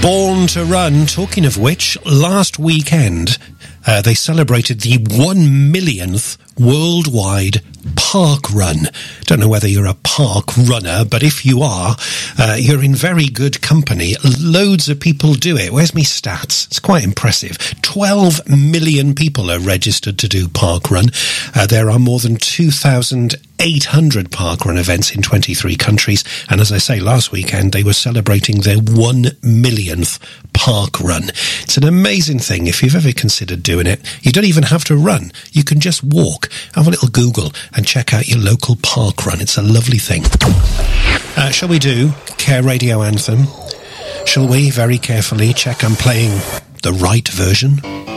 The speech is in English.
Born to Run. Talking of which, last weekend they celebrated the 1 millionth worldwide park run. Don't know whether you're a park runner, but if you are, you're in very good company. Loads of people do it. Where's me stats? It's quite impressive. 12 million people are registered to do park run. There are more than 2,800 park run events in 23 countries. And as I say, last weekend they were celebrating their 1 millionth park run. It's an amazing thing. If you've ever considered doing it, you don't even have to run. You can just walk. Have a little Google and check out your local park run. It's a lovely thing. Shall we do Care Radio Anthem? Shall we very carefully check I'm playing the right version?